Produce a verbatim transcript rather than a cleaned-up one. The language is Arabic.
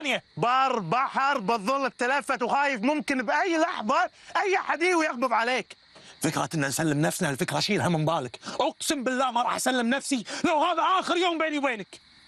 بر بحر بتظل التلفت وخايف ممكن باي لحظه اي حديوي يخبط عليك. فكرة ان نسلم نفسنا الفكرة شيلها من بالك، اقسم بالله ما راح اسلم نفسي لو هذا اخر يوم بيني وبينك.